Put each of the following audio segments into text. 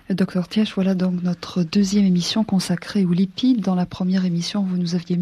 Docteur Tièche, voilà donc notre deuxième émission consacrée aux lipides. Dans la première émission, vous nous aviez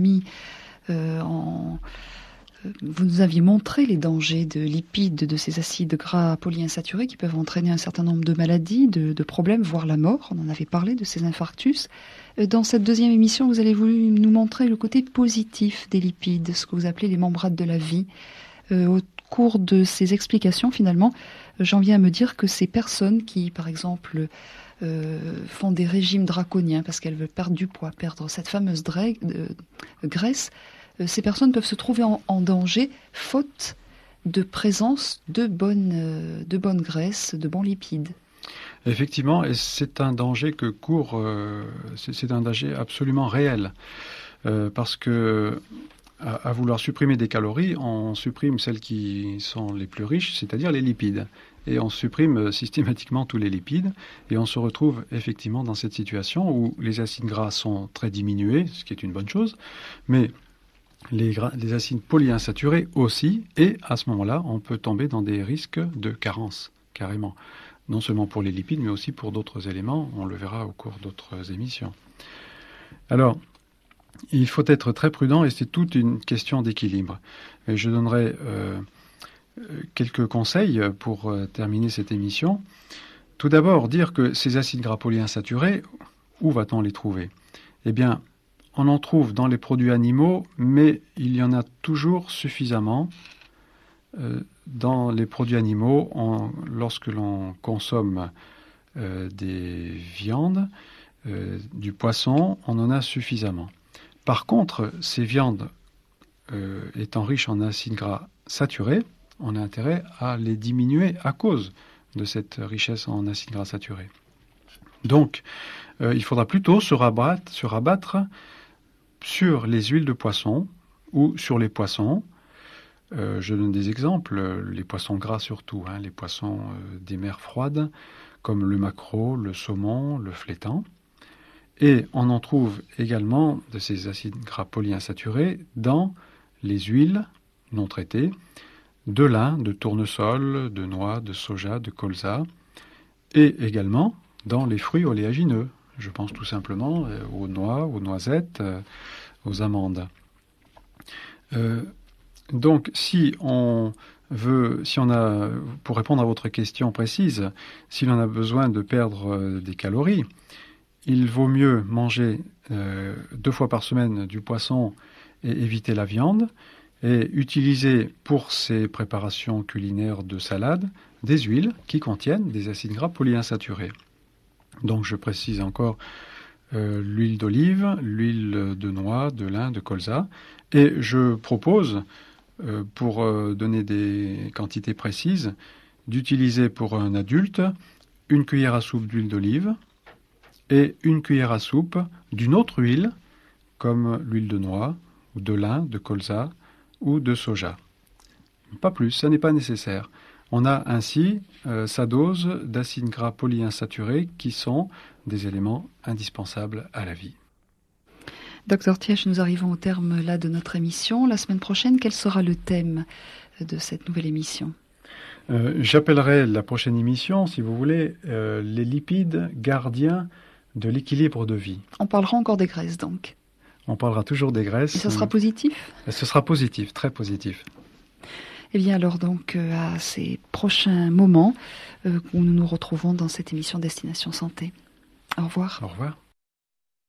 vous nous aviez montré les dangers de lipides, de ces acides gras polyinsaturés qui peuvent entraîner un certain nombre de maladies, de problèmes, voire la mort. On en avait parlé de ces infarctus. Dans cette deuxième émission, vous avez voulu nous montrer le côté positif des lipides, ce que vous appelez les membranes de la vie. Au cours de ces explications, finalement, j'en viens à me dire que ces personnes qui, par exemple, font des régimes draconiens parce qu'elles veulent perdre du poids, perdre cette fameuse graisse, ces personnes peuvent se trouver en danger faute de présence de bonnes graisses, de bons lipides. Effectivement, et c'est un danger que court, c'est un danger absolument réel, parce que à vouloir supprimer des calories, on supprime celles qui sont les plus riches, c'est-à-dire les lipides. Et on supprime systématiquement tous les lipides, et on se retrouve effectivement dans cette situation où les acides gras sont très diminués, ce qui est une bonne chose, mais les acides polyinsaturés aussi, et à ce moment-là, on peut tomber dans des risques de carence, carrément. Non seulement pour les lipides, mais aussi pour d'autres éléments, on le verra au cours d'autres émissions. Alors, il faut être très prudent, et c'est toute une question d'équilibre. Et je donnerai quelques conseils pour terminer cette émission. Tout d'abord, dire que ces acides gras polyinsaturés, où va-t-on les trouver ? Eh bien, on en trouve dans les produits animaux, mais il y en a toujours suffisamment dans les produits animaux. Lorsque l'on consomme des viandes, du poisson, on en a suffisamment. Par contre, ces viandes étant riches en acides gras saturés, on a intérêt à les diminuer à cause de cette richesse en acides gras saturés. Donc, il faudra plutôt se rabattre sur les huiles de poisson ou sur les poissons. Je donne des exemples, les poissons gras surtout, les poissons des mers froides, comme le maquereau, le saumon, le flétan. Et on en trouve également de ces acides gras polyinsaturés dans les huiles non traitées, de lin, de tournesol, de noix, de soja, de colza, et également dans les fruits oléagineux. Je pense tout simplement aux noix, aux noisettes, aux amandes. Donc, pour répondre à votre question précise, si l'on a besoin de perdre des calories, il vaut mieux manger 2 fois par semaine du poisson et éviter la viande, et utiliser pour ces préparations culinaires de salade des huiles qui contiennent des acides gras polyinsaturés. Donc je précise encore l'huile d'olive, l'huile de noix, de lin, de colza, et je propose, pour donner des quantités précises, d'utiliser pour un adulte 1 cuillère à soupe d'huile d'olive et 1 cuillère à soupe d'une autre huile, comme l'huile de noix, ou de lin, de colza ou de soja. Pas plus, ça n'est pas nécessaire. On a ainsi sa dose d'acides gras polyinsaturés qui sont des éléments indispensables à la vie. Docteur Tièche, nous arrivons au terme là de notre émission. La semaine prochaine, quel sera le thème de cette nouvelle émission ? J'appellerai la prochaine émission, si vous voulez, les lipides gardiens de l'équilibre de vie. On parlera encore des graisses donc. On parlera toujours des graisses. Et ça sera positif ? Ce sera positif, très positif. Eh bien alors donc à ces prochains moments où nous nous retrouvons dans cette émission Destination Santé. Au revoir. Au revoir.